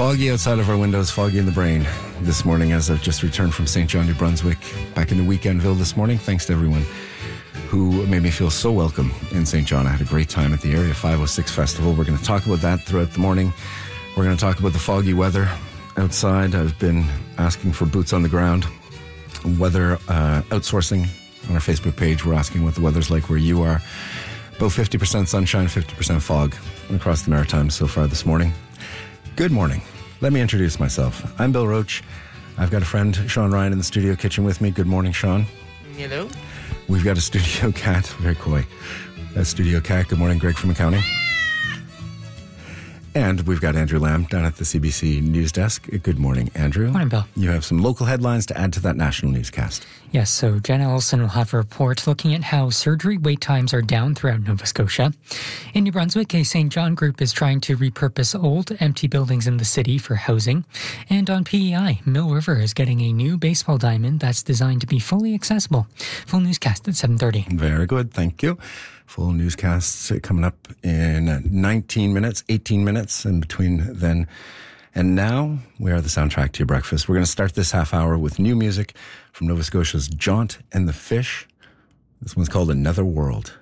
Foggy outside of our windows, foggy in the brain this morning as I've just returned from St. John, New Brunswick, back into Weekendville this morning. Thanks to everyone who made me feel so welcome in St. John. I had a great time at the Area 506 Festival. We're going to talk about that throughout the morning. We're going to talk about the foggy weather outside. I've been asking for boots on the ground. Weather outsourcing on our Facebook page. We're asking what the weather's like where you are. About 50% sunshine, 50% fog across the Maritimes so far this morning. Good morning. Let me introduce myself. I'm Bill Roach. I've got a friend, Sean Ryan, in the studio kitchen with me. Good morning, Sean. Hello. We've got a studio cat, very coy. A studio cat. Good morning, Greg from accounting. And we've got Andrew Lamb down at the CBC News Desk. Good morning, Andrew. Morning, Bill. You have some local headlines to add to that national newscast. Yes, so Jen Ellison will have a report looking at how surgery wait times are down throughout Nova Scotia. In New Brunswick, a St. John group is trying to repurpose old, empty buildings in the city for housing. And on PEI, Mill River is getting a new baseball diamond that's designed to be fully accessible. Full newscast at 7:30. Very good, thank you. Full newscasts coming up in 19 minutes, 18 minutes in between then and now. We are the soundtrack to your breakfast. We're going to start this half hour with new music from Nova Scotia's Jaunt and the Fish. This one's called Another World.